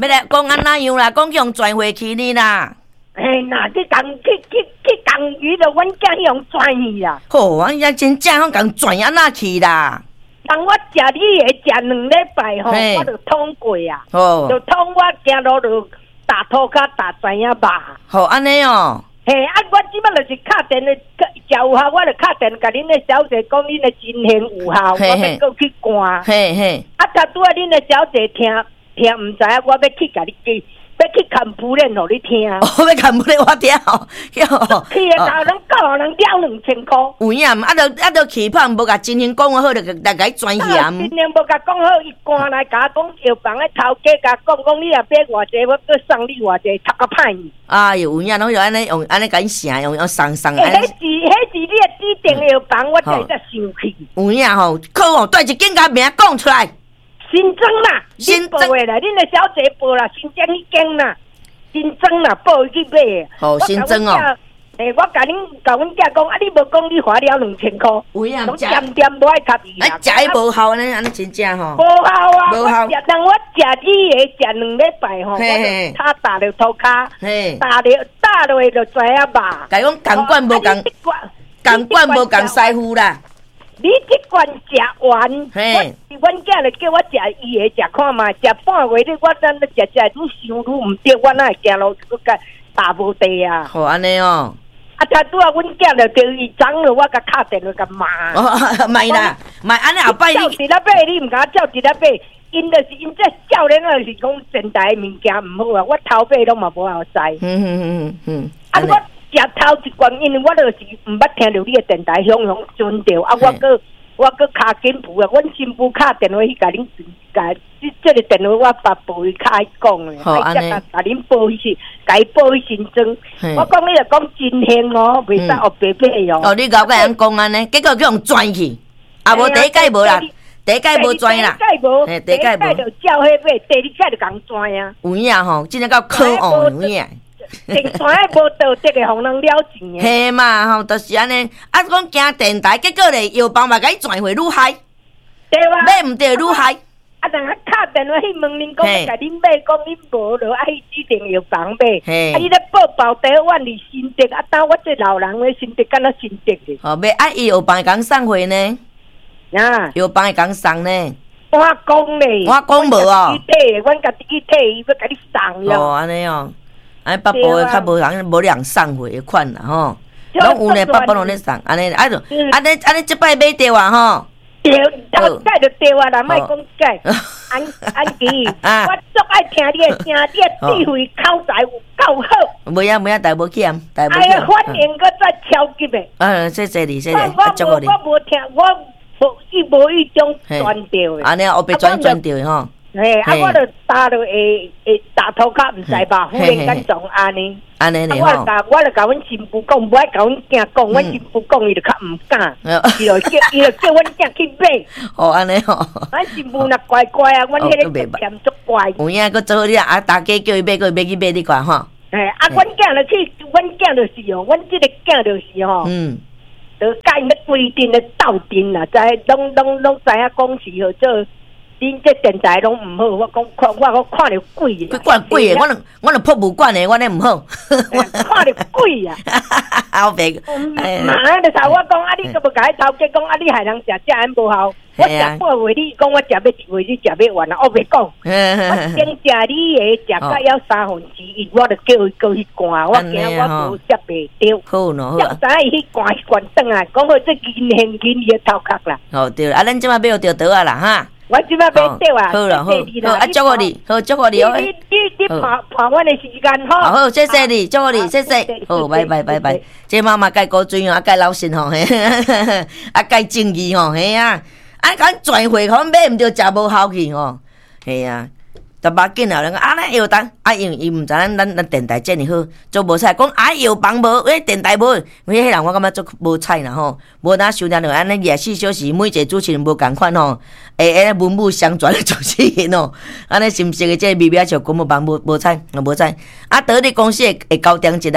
要来讲安那样啦，讲去用转回去呢啦。 那去共鱼就阮囝用转去啦。 好，阮遐真正好共转安那去啦。 当我食你的食2礼拜吼，我就通过啊。哦，就通我行路就打涂骹打知影吧。 好，安尼哦。 我即摆就是敲电的，食有效，我就敲电甲恁的小姐讲，恁的真行有效，我要过去赶。他拄仔恁的小姐听毋知影，我要去甲你记。要去看谱练，互你听。 要看谱练，我听哦。 去的头人9人了2000块。 有影，就去胖，无甲真行讲好，就来甲伊转嫌。 真行无甲讲好，伊赶来甲我讲药房的头家甲讲你若买偌济，我搁送你偌济，读个歹。 哎哟，有影，拢就安尼用安尼甲伊写，用送。迄是你的指定药房，我才会生气。 有影吼，靠吼，对一间甲名讲出来。 新增啦，新报的啦，恁的小姐报啦，新增迄间啦，新增啦，报去买的。 哦，新增哦。 我甲阮囝讲，你无讲你花了2000块， 有影， 拢点点都爱卡伊啦。 食伊无效呢，安尼真正吼。 无效啊！无效。当我食你的食2礼拜吼，他打了涂骹，打落就知影吧。 甲讲感官无共，感官无共师傅啦。 你这罐食完，阮囝就叫我食伊的食看嘛，食半月你我等你食愈想愈毋对，我哪会行路佫甲打无地啊？ 好安尼哦。 他拄仔阮囝就着伊脏了，我甲敲电话甲骂。 卖啦，卖安尼后摆你叫一粒买，你毋甲叫一粒买，因这少年就是讲电台物件毋好啊，我头尾拢嘛无好使。我。食头一罐，因为我就是毋捌听到你的电台响准着，我搁敲紧谱啊！阮新妇敲电话去甲恁这个电话我发布伊敲伊讲的， 安尼甲恁报迄时，甲伊报迄新增。我讲你就讲真兴哦，袂使学白白哦。 哦，你搞个人讲安尼，结果叫人转去，啊无第一届无啦，第一届无转啦， 第一届就照迄买，第二届就共转啊。 有影吼，真正够可恶有影。 电台无道德的，互人了钱的。 嘿嘛吼，就是安尼。啊，讲惊电台，结果咧药房嘛，甲伊转回愈害。 对啊。 买毋对愈害。 啊，人啊敲电话去问恁讲，甲恁买，讲恁无落，啊去指定药房买。啊，你咧报第1万里新德，啊，当我这老人咧新德，敢若新德咧。 哦，买啊，伊药房会讲送回呢？ 啊， 药房会讲送呢？ 我讲咧。 我讲无哦。 阮家己去摕，伊要甲你送了。 哦，安尼哦。安北部的较无人无人送货的款啦吼，拢有呢，北部拢咧送，安尼安尼即摆买着啊吼。 对，头届就对啊啦，莫讲解。安琪，我足爱听你的声，你的智慧口才有够好。 无呀，大无欠，大无欠。 哎呀，反应搁再超级的。 谢谢你，谢谢， 祝福你。我无听，我无迄种传调的。 安尼后壁转调吼。 我就打落会打涂骹，毋知吧？忽然间撞安尼， 安尼哩我就甲阮新妇讲，无爱甲阮囝讲，阮新妇讲伊就较毋敢，伊就叫阮囝去买。 哦，安尼哦。 阮新妇若乖乖啊，阮迄个嫌足乖。 有影佫做你啊，大家叫伊买，佫买去买你看吼。 阮囝就去，阮囝就是哦，阮即个囝就是吼，就甲因咧规定咧斗阵啦，知拢知影讲是号做。恁这电台拢毋好，我讲我看着鬼的， 看鬼的，我著破无管的，我咧毋好， 看着鬼啊！ 后壁， 妈就头我讲啊，你都无甲伊头家讲啊，你害人食这安无效。我食半月，你讲我食要1月，你食要完啊？我袂讲，我先食你的，食到要1/3，我就叫伊过去赶，我惊我无接袂着。 好喏，好。 知伊去赶一罐转啊，讲好这金现金伊的头壳啦。 哦对了，啊，咱即摆要着倒啊啦哈。 我即摆买掉啊！ 好了好，啊，祝贺你，好祝贺你哦！ 你看我的时间吼。 好，谢谢你，祝贺你，谢谢。好，拜拜。这妈妈该古锥哦，啊该老实吼，嘿，啊该正义吼，嘿啊，啊敢转回，可买唔着食无效去吼，嘿啊。都把紧了，人讲啊，咱药单啊，因为伊毋知咱电台遮尔好，做无彩。讲啊，药房无，电台无，迄人我感觉做无彩啦吼，无哪收听着安尼24小时，每一个主持人无共款吼，文武相传的主持人吼，安尼是毋是个这微妙笑讲无帮无彩，无彩。啊，倒伫公司会9点钟啊，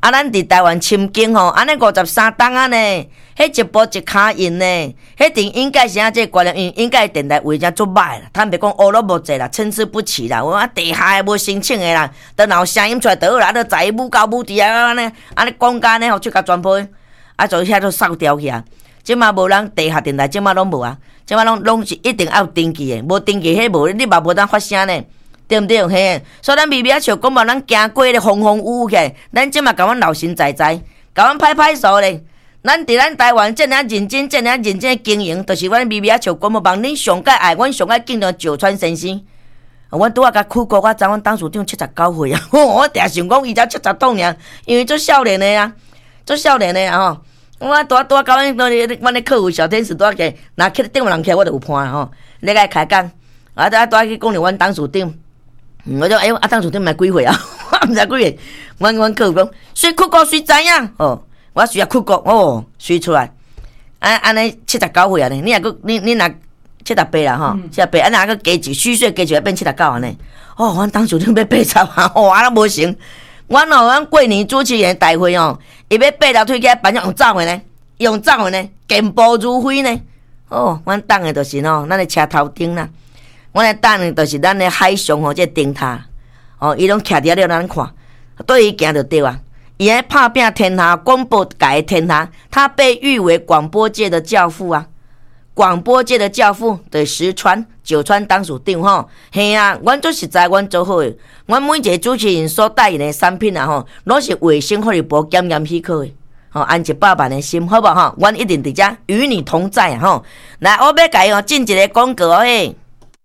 啊，咱伫台湾深耕吼，安尼53档啊呢，迄一步一卡印呢，迄定应该是啊，这观念应该电台为正足歹啦，坦白讲学了无济啦，参差不齐啦，我地下诶无申请诶啦，都若有声音出来，就好啦，都在舞高舞低啊，安尼讲甲呢，吼出甲全批，啊，就遐都扫掉去啊。即马无人地下电台，即马拢无啊，即马拢是一定要有登记诶，无登记迄无你嘛无当发声呢。对毋对？嘿，所以咱微微笑讲嘛，咱行过咧风风雨雨起，咱即马甲阮老神在在，甲阮拍拍手咧。咱伫咱台湾这样认真、这样认真的经营，就是阮微微笑讲无帮恁上介爱，阮上介敬重石川先生。阮拄啊甲去过，我知阮董事长79岁啊，我定想讲伊才70多尔，因为做少年的啊，做少年的啊吼。我拄啊甲阮咧客户小天使拄啊起，若去顶有人起，我就有伴吼。你甲伊开讲，拄啊去讲着阮董事长。我就啊，当初顶买几岁啊？我毋知几岁。阮客户讲，谁去过谁知影？哦，我谁也去过哦，谁出来？安尼79岁啊呢？你若78啦吼，78，安若佮加一虚岁加一变79安尼。哦，阮当初顶要80啊，哦，安尼无成。阮过年主持人大会哦，伊要8条腿起来办用走的呢，用走的呢，健步如飞呢。哦，阮当的就是吼，咱的车头顶啦。阮咧等的就是咱的海上吼，这灯塔哦，伊拢徛伫了咱看，对伊行就对啊。伊咧拍拼天下广播界的天下，他被誉为广播界的教父啊！广播界的教父对石川九川当属长吼，嘿啊，阮做实在，阮做好诶。阮每一个主持人所代言的产品啊吼，拢是卫生福利部检验许可诶。吼，安100万的心，好无吼？阮一定伫遮与你同在啊！吼，来，我要甲伊吼进一个广告嘿。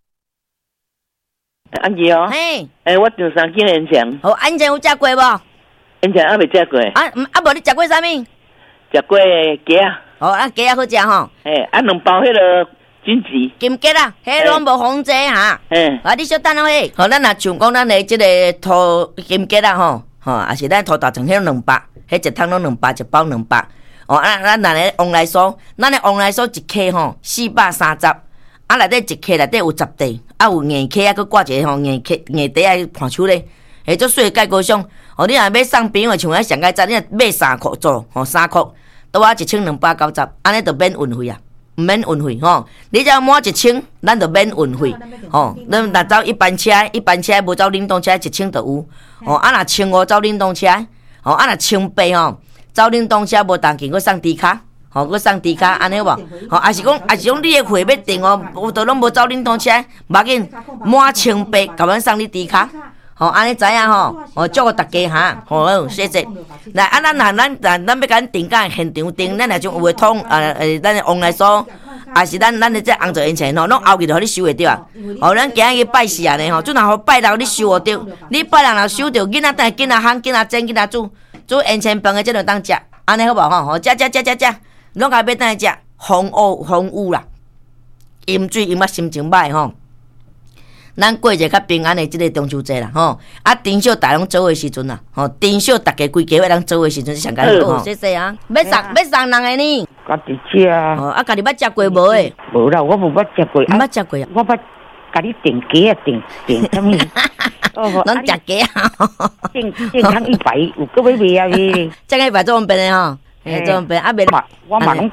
安吉哦，嘿，我上3斤烟肠。 好，安前有食过无？ 烟肠还未食过。 无你食过啥物？ 食过鸡啊。 哦，鸡啊好食吼。 嘿，2包迄个金桔。 金桔啊，迄拢无防济哈。你小等下嘿。好，咱若像讲咱的即个土金桔啊吼，也是咱土大肠迄200，迄一桶拢200，一包200。哦，咱的往来酥，咱的往来酥一克吼430，内底一克内底有10块。有硬壳啊，佮挂一个吼硬底啊，盘手咧，下足水介高尚。你若要送朋友，像咱上个早，你若买3箍做，3箍，拄啊1290，安尼就免运费啊，毋免运费吼。你只要满1000，咱就免运费吼。咱若走一般车无走冷冻车，1000就有。若1500走冷冻车，若1800吼，走冷冻车无当见佮送猪卡。佮送猪卡安尼有无？也是讲你的会要定哦，有都拢无走冷冻车，无要紧，满1800，甲阮送你猪卡。安尼知影吼？祝福大家哈，好，谢谢。来，咱要甲咱定价现场定，咱若种有诶通咱的往来酥，也是咱的这红枣烟肠吼，拢后日互你收会着啊。咱今日拜四啊呢吼，准若好拜六你收会着，你拜六若收着，囡仔等囡仔烘，囡仔蒸，囡仔煮烟肠饭的这就当食，安尼好无吼？食。拢甲要等来食，风雨啦，饮水饮啊心情歹吼。咱过一个较平安的即个中秋节啦吼，珍惜大家拢做伙时阵啦，珍惜大家规家伙人做伙时阵是上紧要吼。谢谢啊，要送人的呢？ 家己食啊。 家己捌食过无诶？ 无啦，我无捌食过。 捌食过啊？ 我捌家己订鸡啊，订啥物？ 咱食鸡啊？ 订100，有个要卖啊你。 这个100做方便的吼。做方便， 我嘛拢